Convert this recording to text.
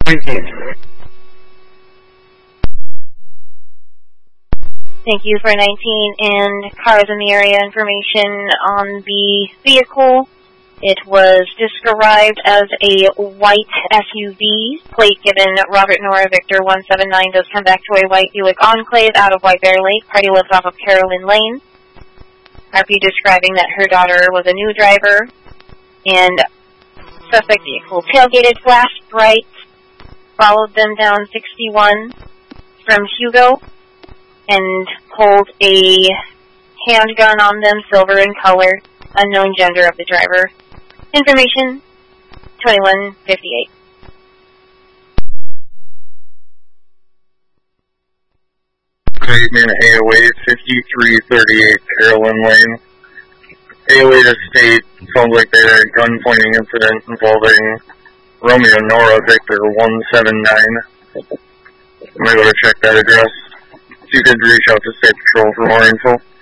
Thank you for 19 and cars in the area information on the vehicle. It was described as a white SUV. Plate given Robert Nora Victor 179 does come back to a white Buick Enclave out of White Bear Lake. Party lives off of Carolyn Lane. RP describing that her daughter was a new driver. And suspect vehicle tailgated, flashed bright, followed them down 61 from Hugo, and pulled a handgun on them, silver in color, unknown gender of the driver. Information, 2158. Statement A08 5338 Carolyn Lane. A08 to state sounds like they had a gun pointing incident involving Romeo Nora Victor 179. I'm going to go to check that address. You could reach out to State Patrol for more info.